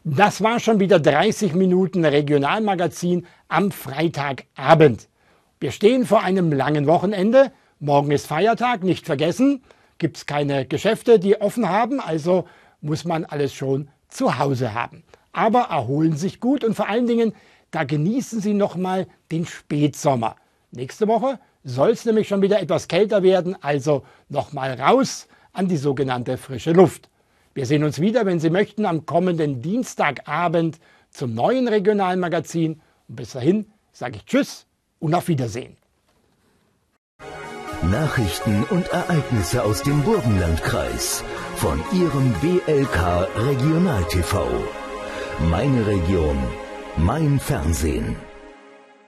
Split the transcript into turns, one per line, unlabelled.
Das war schon wieder 30 Minuten Regionalmagazin am Freitagabend. Wir stehen vor einem langen Wochenende. Morgen ist Feiertag, nicht vergessen. Gibt es keine Geschäfte, die offen haben, also muss man alles schon zu Hause haben. Aber erholen sich gut und vor allen Dingen, da genießen Sie nochmal den Spätsommer. Nächste Woche soll es nämlich schon wieder etwas kälter werden, also nochmal raus an die sogenannte frische Luft. Wir sehen uns wieder, wenn Sie möchten, am kommenden Dienstagabend zum neuen Regionalmagazin. Und bis dahin sage ich Tschüss und auf Wiedersehen.
Nachrichten und Ereignisse aus dem Burgenlandkreis von Ihrem BLK Regional TV. Meine Region, mein Fernsehen.